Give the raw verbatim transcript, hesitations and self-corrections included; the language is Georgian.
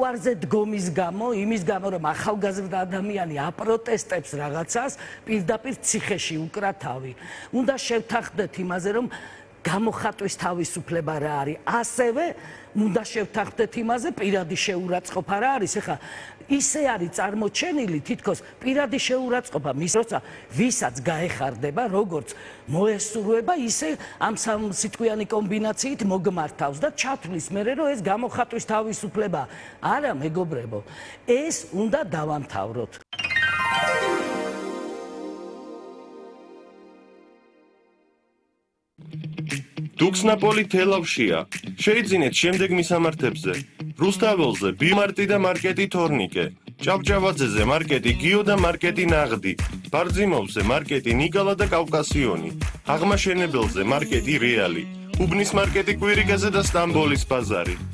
ტროტუარზე დგომის გამო, იმის გამო, რომ ახალგაზრდა ადამიანი აპროტესტებს რაღაცას, პირდაპირ ციხეში უკრა თავი. უნდა შევთანხმდეთ იმაზე, რომ გამოხატვის თავისუფლება რა არის, ასევე უნდა შევთანხმდეთ იმაზე, პირადი შეურაცხყოფა რა არის. ეხლა ისე არის წარმოჩენილი, თითქოს პირადი შეურაცხყოფა მის როცა ვისაც გაეხარდება, როგორც მოესურვება, ისე ამ სამსიტყვიანი კომბინაციით მოგმართავს და ჩათვლის მერე, რომ ეს გამოხატვის თავისუფლება არა, მეგობრებო, ეს უნდა დავამთავროთ. დუქსნაპოლი თელავშია. შეიძინეთ შემდეგ მისამართებზე. რუსთაველზე ბიმარტი და მარკეტი თორნიკე. ჭავჭავაძეზე მარკეტი გიო და მარკეტი ნაღდი. ბარძიმოვზე მარკეტი ნიკალა და კავკასიონი. აღმაშენებელზე მარკეტი რეალი. უბნის მარკეტი კვირიკაზე და სტამბოლის ბაზარი.